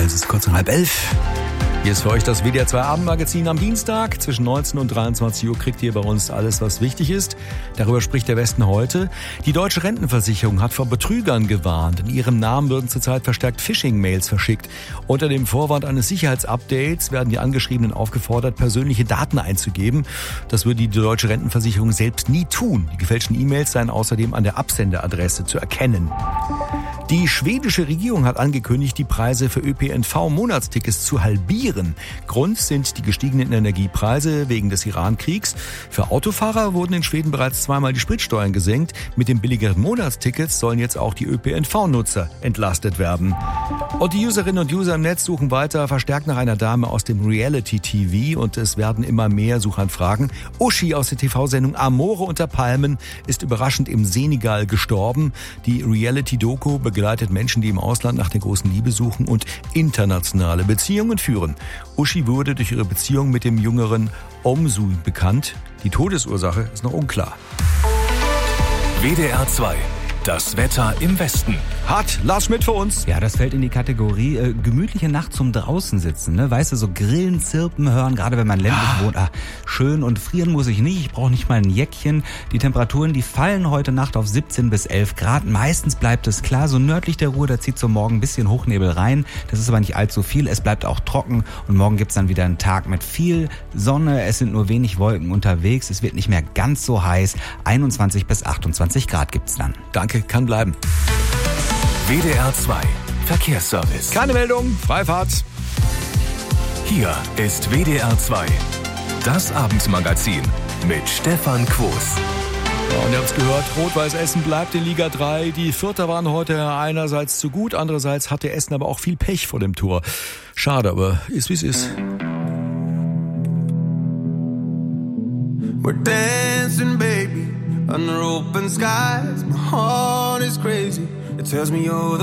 Es ist kurz nach 10:30. Hier ist für euch das WDR 2 Abendmagazin am Dienstag. Zwischen 19 und 23 Uhr kriegt ihr bei uns alles, was wichtig ist. Darüber spricht der Westen heute. Die Deutsche Rentenversicherung hat vor Betrügern gewarnt. In ihrem Namen würden zurzeit verstärkt Phishing-Mails verschickt. Unter dem Vorwand eines Sicherheitsupdates werden die Angeschriebenen aufgefordert, persönliche Daten einzugeben. Das würde die Deutsche Rentenversicherung selbst nie tun. Die gefälschten E-Mails seien außerdem an der Absenderadresse zu erkennen. Die schwedische Regierung hat angekündigt, die Preise für ÖPNV-Monatstickets zu halbieren. Grund sind die gestiegenen Energiepreise wegen des Iran-Kriegs. Für Autofahrer wurden in Schweden bereits zweimal die Spritsteuern gesenkt. Mit den billigeren Monatstickets sollen jetzt auch die ÖPNV-Nutzer entlastet werden. Und die Userinnen und User im Netz suchen weiter verstärkt nach einer Dame aus dem Reality-TV und es werden immer mehr Suchanfragen. Uschi aus der TV-Sendung Amore unter Palmen ist überraschend im Senegal gestorben. Die Reality-Doku begleitet Menschen, die im Ausland nach der großen Liebe suchen und internationale Beziehungen führen. Uschi wurde durch ihre Beziehung mit dem jüngeren Omsu bekannt. Die Todesursache ist noch unklar. WDR 2. Das Wetter im Westen. Hat Lars Schmidt für uns. Ja, das fällt in die Kategorie gemütliche Nacht zum draußen sitzen. Ne? Weißt du, so Grillen, Zirpen hören, gerade wenn man ländlich wohnt. Schön, und frieren muss ich nicht. Ich brauche nicht mal ein Jäckchen. Die Temperaturen, die fallen heute Nacht auf 17 bis 11 Grad. Meistens bleibt es klar. So nördlich der Ruhr, da zieht so morgen ein bisschen Hochnebel rein. Das ist aber nicht allzu viel. Es bleibt auch trocken. Und morgen gibt's dann wieder einen Tag mit viel Sonne. Es sind nur wenig Wolken unterwegs. Es wird nicht mehr ganz so heiß. 21 bis 28 Grad gibt's dann. Danke, kann bleiben. WDR 2 Verkehrsservice. Keine Meldung, Freifahrt. Hier ist WDR 2. Das Abendmagazin mit Stefan Quos. Ja, und ihr habt's gehört, Rot-Weiß Essen bleibt in Liga 3. Die Vierter waren heute einerseits zu gut, andererseits hatte Essen aber auch viel Pech vor dem Tor. Schade, aber ist wie es ist. We're dancing, baby, under open skies. My heart is crazy. It tells me you're the